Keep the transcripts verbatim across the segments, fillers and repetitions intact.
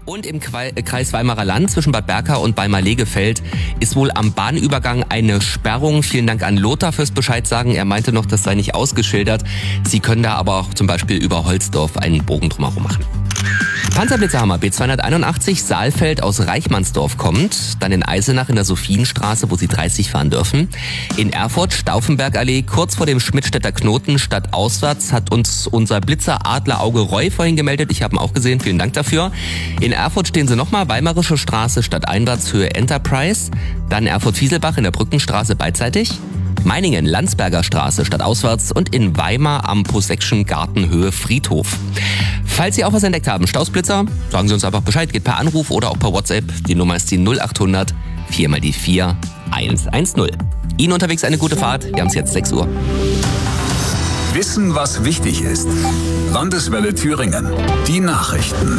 Und im Kreis Weimarer Land zwischen Bad Berka und Weimar-Legefeld ist wohl am Bahnübergang eine Sperrung. Vielen Dank an Lothar fürs Bescheid sagen. Er meinte noch, das sei nicht ausgeschildert. Sie können da aber auch zum Beispiel über Holzdorf einen Bogen drumherum machen. Panzerblitzerhammer B zweihunderteinundachtzig Saalfeld aus Reichmannsdorf kommt, dann in Eisenach in der Sophienstraße, wo Sie dreißig fahren dürfen. In Erfurt Stauffenbergallee, kurz vor dem Schmidtstädter Knoten, stadtauswärts, hat uns unser Blitzer Adlerauge Roy vorhin gemeldet. Ich habe ihn auch gesehen, vielen Dank dafür. In Erfurt stehen Sie nochmal, Weimarische Straße, stadteinwärts, Höhe Enterprise. Dann Erfurt-Fieselbach in der Brückenstraße beidseitig. Meiningen, Landsberger Straße, stadtauswärts und in Weimar am Poseckschen Garten Höhe Friedhof. Falls Sie auch was entdeckt haben, Stausblitzer, sagen Sie uns einfach Bescheid, geht per Anruf oder auch per WhatsApp. Die Nummer ist die null acht hundert vier mal die vier eins eins null. Ihnen unterwegs eine gute Fahrt, wir haben es jetzt sechs Uhr. Wissen, was wichtig ist. Landeswelle Thüringen. Die Nachrichten.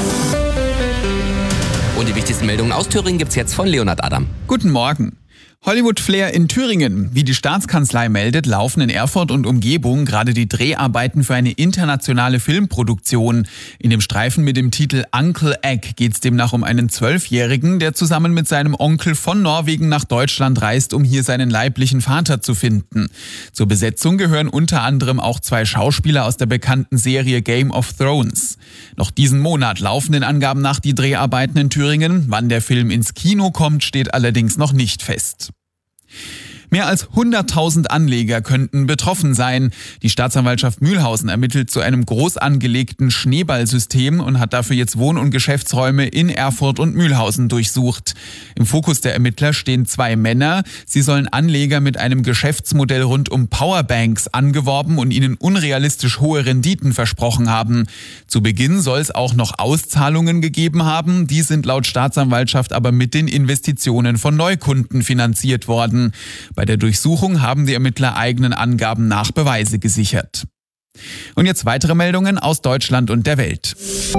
Und die wichtigsten Meldungen aus Thüringen gibt's jetzt von Leonhard Adam. Guten Morgen. Hollywood-Flair in Thüringen. Wie die Staatskanzlei meldet, laufen in Erfurt und Umgebung gerade die Dreharbeiten für eine internationale Filmproduktion. In dem Streifen mit dem Titel Uncle Egg geht es demnach um einen Zwölfjährigen, der zusammen mit seinem Onkel von Norwegen nach Deutschland reist, um hier seinen leiblichen Vater zu finden. Zur Besetzung gehören unter anderem auch zwei Schauspieler aus der bekannten Serie Game of Thrones. Noch diesen Monat laufen den Angaben nach die Dreharbeiten in Thüringen. Wann der Film ins Kino kommt, steht allerdings noch nicht fest. Mehr als hunderttausend Anleger könnten betroffen sein. Die Staatsanwaltschaft Mühlhausen ermittelt zu einem groß angelegten Schneeballsystem und hat dafür jetzt Wohn- und Geschäftsräume in Erfurt und Mühlhausen durchsucht. Im Fokus der Ermittler stehen zwei Männer. Sie sollen Anleger mit einem Geschäftsmodell rund um Powerbanks angeworben und ihnen unrealistisch hohe Renditen versprochen haben. Zu Beginn soll es auch noch Auszahlungen gegeben haben. Die sind laut Staatsanwaltschaft aber mit den Investitionen von Neukunden finanziert worden. Bei der Durchsuchung haben die Ermittler eigenen Angaben nach Beweise gesichert. Und jetzt weitere Meldungen aus Deutschland und der Welt.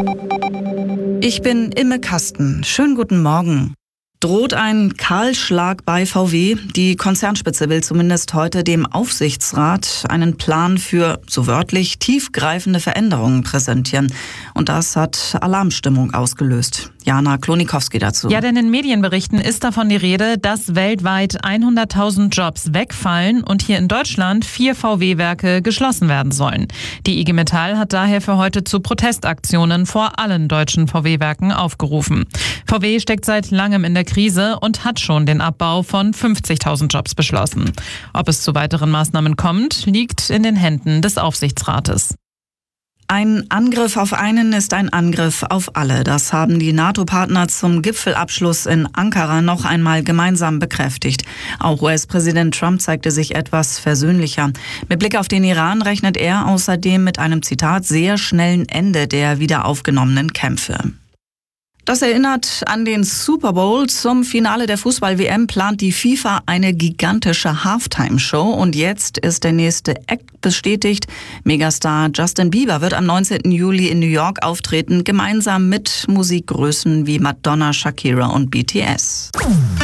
Ich bin Imme Kasten. Schönen guten Morgen. Droht ein Kahlschlag bei V W? Die Konzernspitze will zumindest heute dem Aufsichtsrat einen Plan für, so wörtlich, tiefgreifende Veränderungen präsentieren. Und das hat Alarmstimmung ausgelöst. Jana Klonikowski dazu. Ja, denn in Medienberichten ist davon die Rede, dass weltweit hunderttausend Jobs wegfallen und hier in Deutschland vier V W-Werke geschlossen werden sollen. Die I G Metall hat daher für heute zu Protestaktionen vor allen deutschen V W-Werken aufgerufen. V W steckt seit langem in der Krise und hat schon den Abbau von fünfzigtausend Jobs beschlossen. Ob es zu weiteren Maßnahmen kommt, liegt in den Händen des Aufsichtsrates. Ein Angriff auf einen ist ein Angriff auf alle. Das haben die NATO-Partner zum Gipfelabschluss in Ankara noch einmal gemeinsam bekräftigt. Auch U S-Präsident Trump zeigte sich etwas versöhnlicher. Mit Blick auf den Iran rechnet er außerdem mit einem, Zitat, sehr schnellen Ende der wieder aufgenommenen Kämpfe. Das erinnert an den Super Bowl. Zum Finale der Fußball-W M plant die FIFA eine gigantische Halftime-Show. Und jetzt ist der nächste Act bestätigt. Megastar Justin Bieber wird am neunzehnten Juli in New York auftreten, gemeinsam mit Musikgrößen wie Madonna, Shakira und B T S.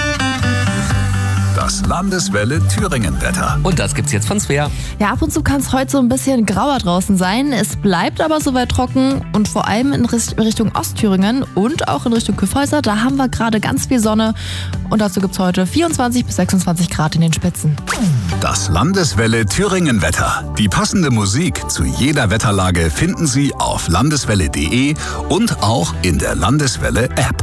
Das Landeswelle Thüringen-Wetter. Und das gibt's jetzt von Svea. Ja, ab und zu kann es heute so ein bisschen grauer draußen sein. Es bleibt aber soweit trocken und vor allem in Richtung Ostthüringen und auch in Richtung Kyffhäuser. Da haben wir gerade ganz viel Sonne und dazu gibt's heute vierundzwanzig bis sechsundzwanzig Grad in den Spitzen. Das Landeswelle Thüringen-Wetter. Die passende Musik zu jeder Wetterlage finden Sie auf landeswelle punkt de und auch in der Landeswelle-App.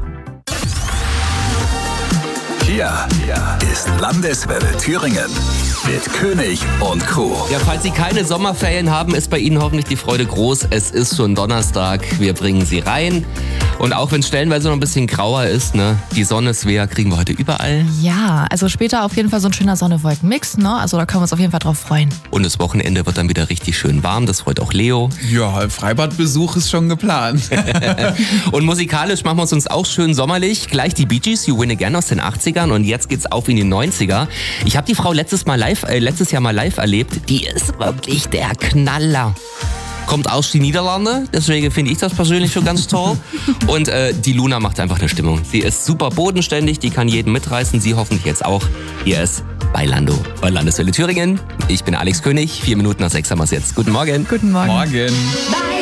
Hier ist Landeswelle Thüringen mit König und Co. Ja, falls Sie keine Sommerferien haben, ist bei Ihnen hoffentlich die Freude groß. Es ist schon Donnerstag, wir bringen Sie rein. Und auch wenn es stellenweise noch ein bisschen grauer ist, ne, die Sonne, Svea, kriegen wir heute überall. Ja, also später auf jeden Fall so ein schöner Sonne-Wolken-Mix, ne? Also da können wir uns auf jeden Fall drauf freuen. Und das Wochenende wird dann wieder richtig schön warm, das freut auch Leo. Ja, Freibadbesuch ist schon geplant. Und musikalisch machen wir es uns auch schön sommerlich. Gleich die Bee Gees, You Win Again aus den achtzigern und jetzt geht's auf in die neunziger. Ich habe die Frau letztes Mal live, äh, letztes Jahr mal live erlebt. Die ist wirklich der Knaller. Kommt aus die Niederlande, deswegen finde ich das persönlich schon ganz toll. Und äh, die Luna macht einfach eine Stimmung. Sie ist super bodenständig, die kann jeden mitreißen, sie hoffentlich jetzt auch. Hier ist bei Lando, bei Landeswelle Thüringen. Ich bin Alex König, vier Minuten nach sechs haben wir es jetzt. Guten Morgen. Guten Morgen. Morgen.